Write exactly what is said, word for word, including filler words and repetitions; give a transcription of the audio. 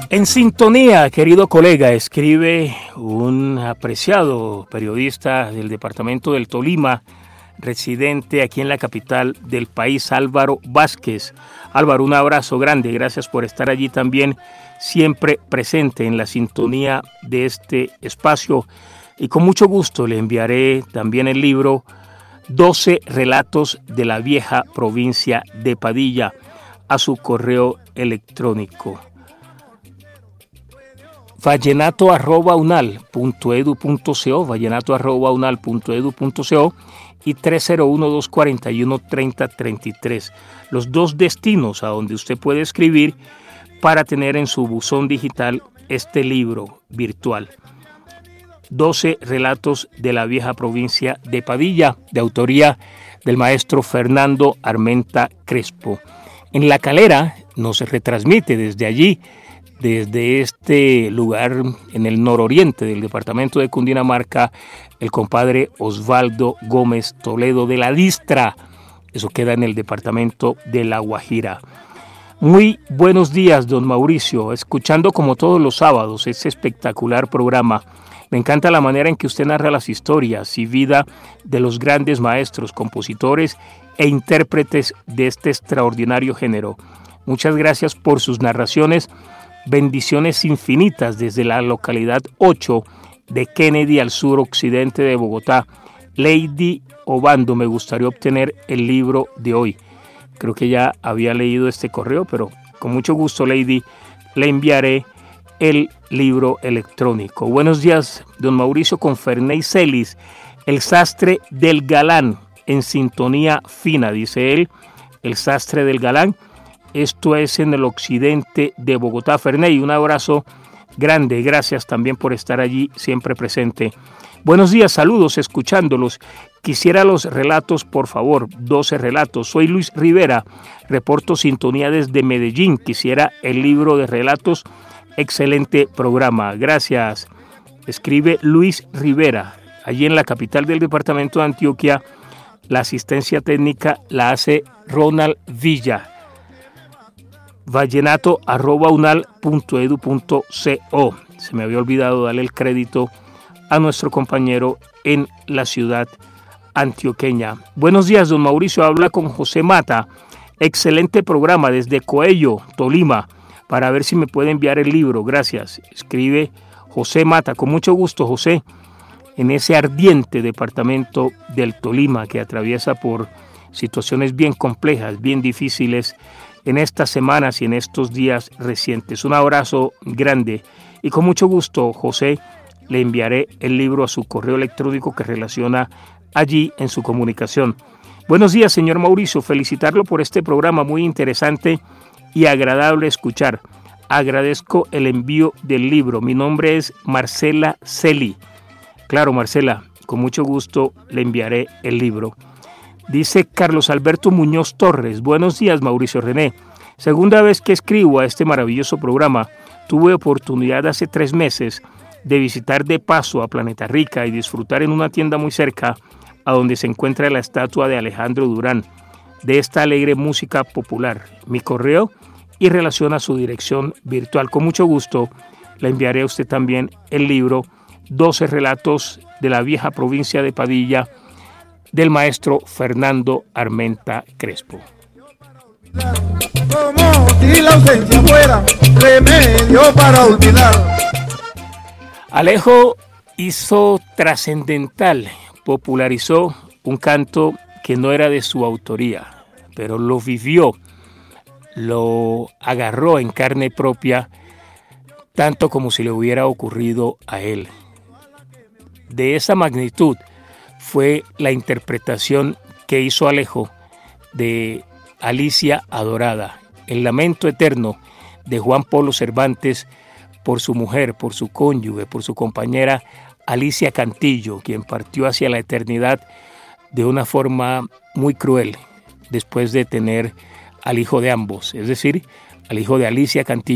En sintonía, querido colega, escribe un apreciado periodista del departamento del Tolima, residente aquí en la capital del país, Álvaro Vázquez. Álvaro, un abrazo grande, gracias por estar allí también, siempre presente en la sintonía de este espacio. Y con mucho gusto le enviaré también el libro doce relatos de la vieja provincia de Padilla a su correo electrónico. vallenato arroba unal punto edu punto co, vallenato arroba unal punto edu punto co y tres cero uno, dos cuatro uno, tres cero tres tres. Los dos destinos a donde usted puede escribir para tener en su buzón digital este libro virtual. doce relatos de la vieja provincia de Padilla, de autoría del maestro Fernando Armenta Crespo. En La Calera nos retransmite desde allí, desde este lugar en el nororiente del departamento de Cundinamarca, el compadre Osvaldo Gómez Toledo de la Distra. Eso queda en el departamento de La Guajira. Muy buenos días, don Mauricio. Escuchando como todos los sábados este espectacular programa. Me encanta la manera en que usted narra las historias y vida de los grandes maestros, compositores e intérpretes de este extraordinario género. Muchas gracias por sus narraciones. Bendiciones infinitas desde la localidad ocho de Kennedy al suroccidente de Bogotá. Lady Obando, me gustaría obtener el libro de hoy. Creo que ya había leído este correo, pero con mucho gusto, Lady, le enviaré el libro electrónico. Buenos días, don Mauricio, con Ferney Celis, el sastre del Galán, en sintonía fina, dice él, el sastre del Galán. Esto es en el occidente de Bogotá. Ferney, un abrazo grande. Gracias también por estar allí siempre presente. Buenos días, saludos, escuchándolos. Quisiera los relatos, por favor, doce relatos. Soy Luis Rivera, reporto sintonía desde Medellín. Quisiera el libro de relatos. Excelente programa. Gracias. Escribe Luis Rivera. Allí en la capital del departamento de Antioquia, la asistencia técnica la hace Ronald Villa. vallenato arroba unal punto edu punto co. Se me había olvidado darle el crédito a nuestro compañero en la ciudad antioqueña. Buenos días, don Mauricio. Habla con José Mata. Excelente programa desde Coello, Tolima, para ver si me puede enviar el libro. Gracias. Escribe José Mata. Con mucho gusto, José, en ese ardiente departamento del Tolima que atraviesa por situaciones bien complejas, bien difíciles en estas semanas y en estos días recientes. Un abrazo grande y con mucho gusto, José, le enviaré el libro a su correo electrónico que relaciona allí en su comunicación. Buenos días, señor Mauricio. Felicitarlo por este programa muy interesante y agradable escuchar. Agradezco el envío del libro. Mi nombre es Marcela Celi. Claro, Marcela, con mucho gusto le enviaré el libro. Dice Carlos Alberto Muñoz Torres. Buenos días, Mauricio René. Segunda vez que escribo a este maravilloso programa. Tuve oportunidad hace tres meses de visitar de paso a Planeta Rica y disfrutar en una tienda muy cerca a donde se encuentra la estatua de Alejandro Durán, de esta alegre música popular. Mi correo y relaciona su dirección virtual. Con mucho gusto le enviaré a usted también el libro doce relatos de la vieja provincia de Padilla, del maestro Fernando Armenta Crespo. Como si la ausencia fuera remedio para olvidar. Alejo hizo trascendental, popularizó un canto que no era de su autoría, pero lo vivió, lo agarró en carne propia, tanto como si le hubiera ocurrido a él. De esa magnitud fue la interpretación que hizo Alejo de Alicia Adorada, el lamento eterno de Juan Polo Cervantes por su mujer, por su cónyuge, por su compañera Alicia Cantillo, quien partió hacia la eternidad de una forma muy cruel después de tener al hijo de ambos, es decir, al hijo de Alicia Cantillo.